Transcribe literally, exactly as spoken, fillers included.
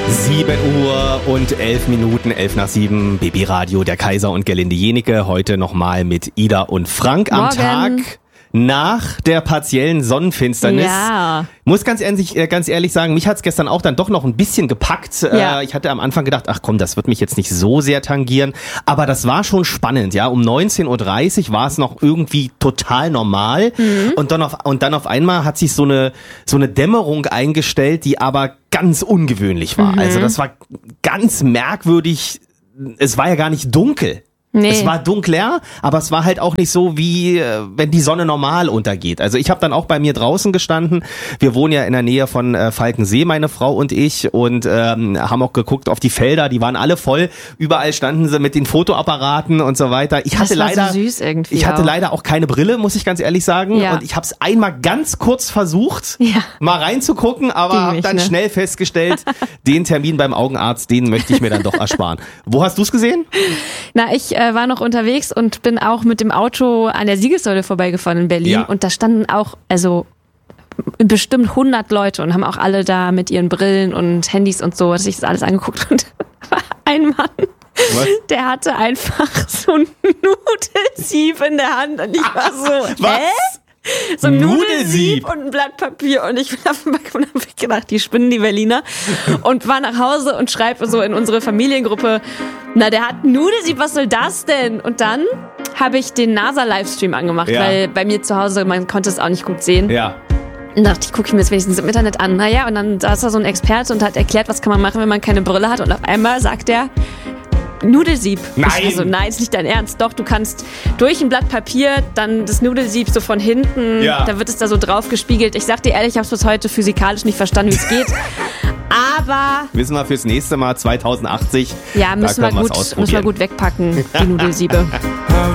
sieben Uhr und elf Minuten, elf nach sieben, B B Radio, der Kaiser und Gerlinde Jenike. Heute nochmal mit Ida und Frank am Morgen. Tag nach der partiellen Sonnenfinsternis. Ja. Muss ganz ehrlich, ganz ehrlich sagen, mich hat's gestern auch dann doch noch ein bisschen gepackt. Ja. Ich hatte am Anfang gedacht, ach komm, das wird mich jetzt nicht so sehr tangieren. Aber das war schon spannend, ja. Um neunzehn Uhr dreißig war es noch irgendwie total normal. Mhm. Und dann auf, und dann auf einmal hat sich so eine, so eine Dämmerung eingestellt, die aber ganz ungewöhnlich war. Mhm. Also das war ganz merkwürdig. Es war ja gar nicht dunkel. Nee. Es war dunkler, aber es war halt auch nicht so, wie äh, wenn die Sonne normal untergeht. Also ich habe dann auch bei mir draußen gestanden. Wir wohnen ja in der Nähe von äh, Falkensee, meine Frau und ich, und ähm, haben auch geguckt auf die Felder. Die waren alle voll. Überall standen sie mit den Fotoapparaten und so weiter. Ich Das hatte war leider, so süß irgendwie ich hatte auch. leider auch keine Brille, muss ich ganz ehrlich sagen. Ja. Und ich habe es einmal ganz kurz versucht, Ja. mal reinzugucken, aber Ging habe nicht, dann ne? schnell festgestellt, den Termin beim Augenarzt, den möchte ich mir dann doch ersparen. Wo hast du es gesehen? Na, ich äh, war noch unterwegs und bin auch mit dem Auto an der Siegessäule vorbeigefahren in Berlin. Ja. Und da standen auch, also bestimmt hundert Leute und haben auch alle da mit ihren Brillen und Handys und so, sich das alles angeguckt. Und da war ein Mann, Was? der hatte einfach so ein Nudelsieb in der Hand. Und ich war so, Was? hä? So ein Nudelsieb? Nudelsieb und ein Blatt Papier. Und ich bin auf dem Balkon und hab gedacht, die spinnen, die Berliner. Und war nach Hause und schreibe so in unsere Familiengruppe, na, der hat ein Nudelsieb, was soll das denn? Und dann habe ich den NASA-Livestream angemacht, Ja. weil bei mir zu Hause, man konnte es auch nicht gut sehen. Ja. Und dachte ich, gucke ich mir das wenigstens im Internet an. Naja, und dann saß da so ein Experte und hat erklärt, was kann man machen, wenn man keine Brille hat. Und auf einmal sagt er, Nudelsieb. Nein. Ich war so, nein, ist nicht dein Ernst. Doch, du kannst durch ein Blatt Papier dann das Nudelsieb so von hinten, Ja. da wird es da so drauf gespiegelt. Ich sag dir ehrlich, ich habe es bis heute physikalisch nicht verstanden, wie es geht. Aber Wissen wir fürs nächste Mal zwanzig achtzig. ja, müssen da wir, können wir's gut, ausprobieren. müssen wir gut wegpacken, die Nudelsiebe.